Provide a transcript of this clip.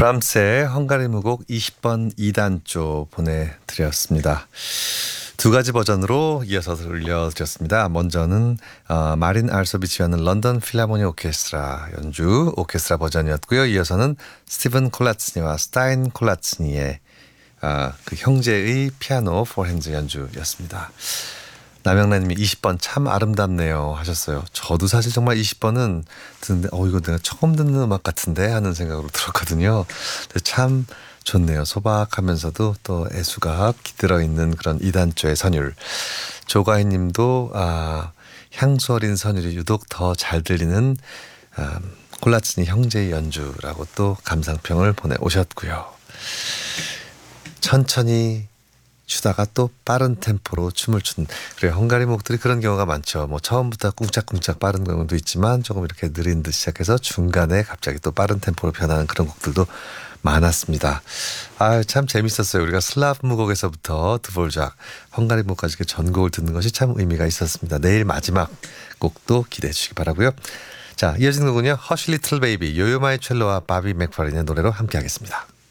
브람스의 헝가리 무곡 20번 2단조 보내드렸습니다. 두 가지 버전으로 이어서 들려드렸습니다. 먼저는 마린 알소비 지휘하는 런던 필하모니 오케스트라 연주 오케스트라 버전이었고요. 이어서는 스티븐 콜라츠니와 스타인 콜라츠니의 그 형제의 피아노 포핸드 연주였습니다. 남영란님이 20번 참 아름답네요 하셨어요. 저도 사실 정말 20번은 듣는데 이거 내가 처음 듣는 음악 같은데 하는 생각으로 들었거든요. 근데 참 좋네요. 소박하면서도 또 애수가 깃들어 있는 그런 2단조의 선율. 조가희 님도 향수 어린 선율이 유독 더 잘 들리는 콜라츠니 형제의 연주라고 또 감상평을 보내오셨고요. 천천히 추다가 또 빠른 템포로 춤을 추는, 그래요. 헝가리 목들이 그런 경우가 많죠. 뭐 처음부터 쿵짝쿵짝 빠른 경우도 있지만 조금 이렇게 느린 듯 시작해서 중간에 갑자기 또 빠른 템포로 변하는 그런 곡들도 많았습니다. 참 재밌었어요. 우리가 슬라브 무곡에서부터 드볼작, 헝가리 목까지 전곡을 듣는 것이 참 의미가 있었습니다. 내일 마지막 곡도 기대해 주시기 바라고요. 자, 이어지는 곡은요, 허쉬 리틀 베이비, 요요마이 첼로와 바비 맥퍼린의 노래로 함께 하겠습니다.